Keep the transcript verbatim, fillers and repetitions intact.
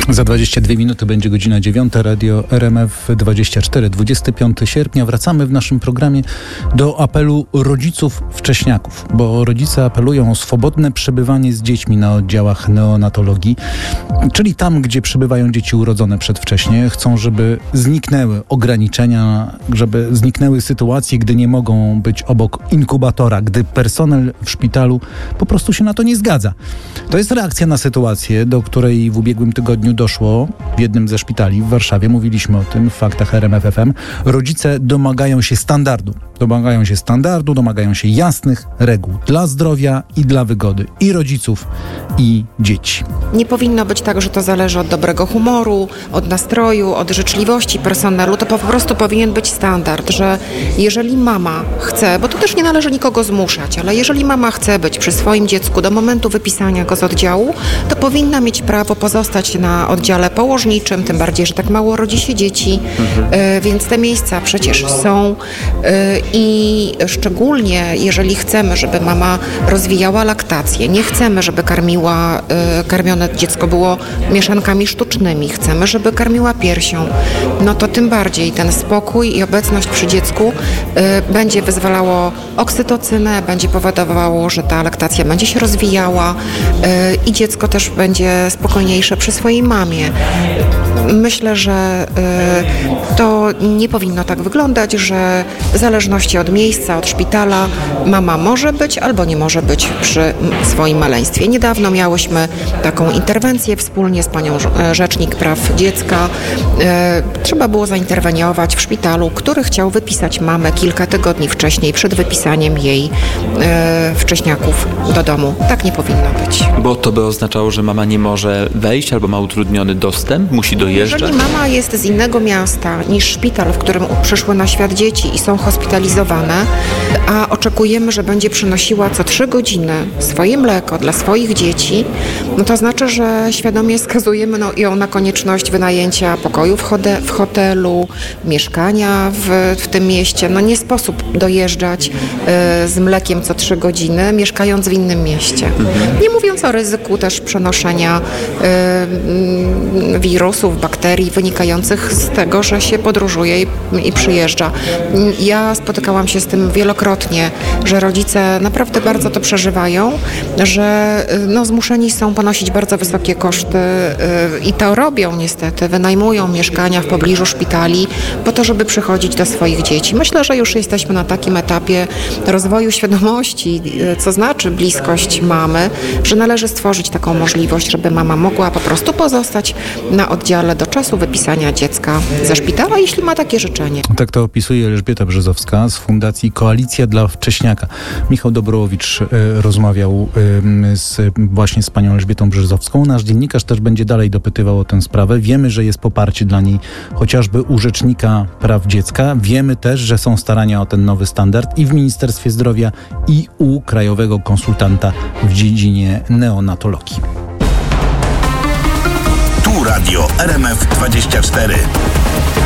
Za dwadzieścia dwie minuty będzie godzina dziewiąta. Radio R M F dwadzieścia cztery, dwudziestego piątego sierpnia. Wracamy w naszym programie do apelu rodziców wcześniaków, bo rodzice apelują o swobodne przebywanie z dziećmi na oddziałach neonatologii, czyli tam, gdzie przebywają dzieci urodzone przedwcześnie. Chcą, żeby zniknęły ograniczenia, żeby zniknęły sytuacje, gdy nie mogą być obok inkubatora, gdy personel w szpitalu po prostu się na to nie zgadza. To jest reakcja na sytuację, do której w ubiegłym tygodniu doszło w jednym ze szpitali w Warszawie. Mówiliśmy o tym w Faktach R M F F M. Rodzice domagają się standardu. Domagają się standardu, domagają się jasnych reguł dla zdrowia i dla wygody i rodziców, i dzieci. Nie powinno być tak, że to zależy od dobrego humoru, od nastroju, od życzliwości personelu. To po prostu powinien być standard, że jeżeli mama chce, bo to też nie należy nikogo zmuszać, ale jeżeli mama chce być przy swoim dziecku do momentu wypisania go z oddziału, to powinna mieć prawo pozostać na oddziale położniczym, tym bardziej, że tak mało rodzi się dzieci, mhm. y, więc te miejsca przecież są y, i szczególnie jeżeli chcemy, żeby mama rozwijała laktację, nie chcemy, żeby karmiła, y, karmione dziecko było mieszankami sztucznymi, chcemy, żeby karmiła piersią, no to tym bardziej ten spokój i obecność przy dziecku y, będzie wyzwalało oksytocynę, będzie powodowało, że ta laktacja będzie się rozwijała y, i dziecko też będzie spokojniejsze przy swojej mamie. Myślę, że y, to nie powinno tak wyglądać, że w zależności od miejsca, od szpitala mama może być albo nie może być przy swoim maleństwie. Niedawno miałyśmy taką interwencję wspólnie z panią Rzecznik Praw Dziecka. Y, trzeba było zainterweniować w szpitalu, który chciał wypisać mamę kilka tygodni wcześniej, przed wypisaniem jej y, wcześniaków do domu. Tak nie powinno być. Bo to by oznaczało, że mama nie może wejść albo ma utrudniony dostęp, musi dojeżdżać? Jeżeli mama jest z innego miasta niż szpital, w którym przyszły na świat dzieci i są hospitalizowane, a oczekujemy, że będzie przynosiła co trzy godziny swoje mleko dla swoich dzieci, no to znaczy, że świadomie skazujemy no, ją na konieczność wynajęcia pokoju w, hode- w hotelu, mieszkania w, w tym mieście. No nie sposób dojeżdżać y, z mlekiem co trzy godziny, mieszkając w innym mieście. Mhm. Nie mówiąc o ryzyku też przenoszenia y, wirusów, bakterii wynikających z tego, że się podróżuje i, i przyjeżdża. Ja spotykałam się z tym wielokrotnie, że rodzice naprawdę bardzo to przeżywają, że no, zmuszeni są ponosić bardzo wysokie koszty yy, i to robią niestety, wynajmują mieszkania w pobliżu szpitali po to, żeby przychodzić do swoich dzieci. Myślę, że już jesteśmy na takim etapie rozwoju świadomości, yy, co znaczy bliskość mamy, że należy stworzyć taką możliwość, żeby mama mogła po prostu pozostać na oddziale do czasu wypisania dziecka ze szpitala, jeśli ma takie życzenie. Tak to opisuje Elżbieta Brzezowska z Fundacji Koalicja dla Wcześniaka. Michał Dobrowicz y, rozmawiał y, z, właśnie z panią Elżbietą Brzezowską. Nasz dziennikarz też będzie dalej dopytywał o tę sprawę. Wiemy, że jest poparcie dla niej chociażby u Rzecznika Praw Dziecka. Wiemy też, że są starania o ten nowy standard i w Ministerstwie Zdrowia, i u Krajowego Konsultanta w dziedzinie neonatologii. Tu Radio R M F dwadzieścia cztery.